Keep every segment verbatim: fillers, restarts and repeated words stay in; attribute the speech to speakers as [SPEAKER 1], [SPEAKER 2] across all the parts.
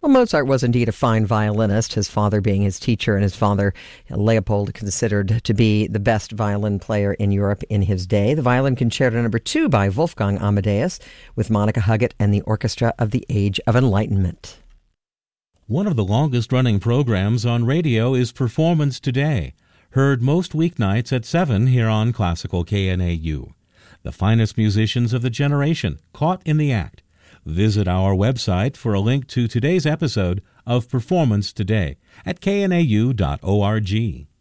[SPEAKER 1] Well, Mozart was indeed a fine violinist, his father being his teacher, and his father, Leopold, considered to be the best violin player in Europe in his day. The Violin Concerto Number Two by Wolfgang Amadeus with Monica Huggett and the Orchestra of the Age of Enlightenment.
[SPEAKER 2] One of the longest-running programs on radio is Performance Today, heard most weeknights at seven here on Classical K N A U. The finest musicians of the generation caught in the act. Visit our website for a link to today's episode of Performance Today at k n a u dot org.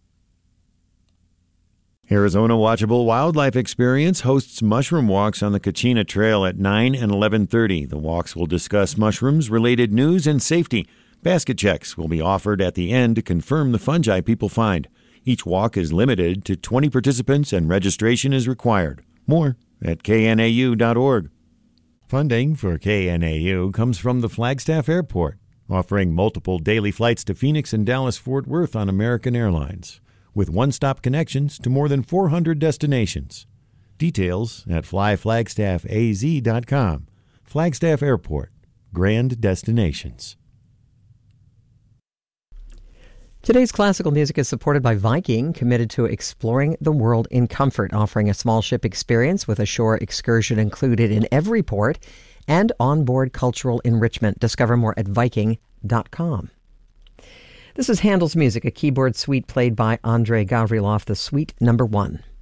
[SPEAKER 3] Arizona Watchable Wildlife Experience hosts mushroom walks on the Kachina Trail at nine and eleven thirty. The walks will discuss mushrooms-related news and safety. Basket checks will be offered at the end to confirm the fungi people find. Each walk is limited to twenty participants and registration is required. More at k n a u dot org. Funding for K N A U comes from the Flagstaff Airport, offering multiple daily flights to Phoenix and Dallas-Fort Worth on American Airlines, with one-stop connections to more than four hundred destinations. Details at fly flagstaff a z dot com. Flagstaff Airport, grand destinations.
[SPEAKER 1] Today's classical music is supported by Viking, committed to exploring the world in comfort, offering a small ship experience with a shore excursion included in every port and onboard cultural enrichment. Discover more at viking dot com. This is Handel's Music, a keyboard suite played by Andrei Gavrilov, the Suite Number One.